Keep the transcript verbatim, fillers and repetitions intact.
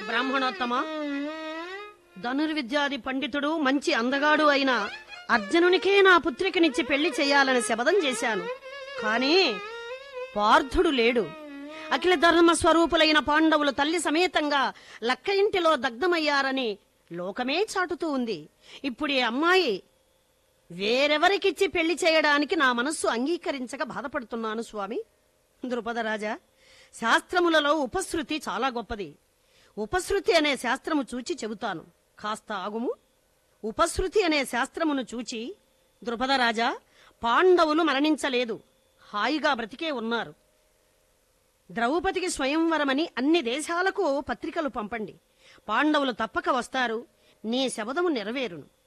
బ్రాహ్మణోత్తమ, ధనుర్విద్యాది పండితుడు మంచి అందగాడు అయిన అర్జునునికే నా పుత్రికనిచ్చి పెళ్లి చేయాలని శపథం చేశాను. కాని పార్థుడు లేడు. అఖిల ధర్మ స్వరూపులైన పాండవులు తల్లి సమేతంగా లక్క ఇంటిలో దగ్ధమయ్యారని లోకమే చాటుతూ ఉంది. ఇప్పుడు ఈ అమ్మాయి వేరెవరికిచ్చి పెళ్లి చేయడానికి నా మనస్సు అంగీకరించక బాధపడుతున్నాను స్వామి. ద్రుపదరాజా, శాస్త్రములలో ఉపశృతి చాలా గొప్పది. ఉపశృతి అనే శాస్త్రము చూచి చెబుతాను, కాస్త ఆగుము. ఉపశృతి అనే శాస్త్రమును చూచి, ద్రుపదరాజా, పాండవులు మరణించలేదు, హాయిగా బ్రతికే ఉన్నారు. ద్రౌపదికి స్వయంవరమని అన్ని దేశాలకు పత్రికలు పంపండి. పాండవులు తప్పక వస్తారు. నీ శపథము నెరవేరును.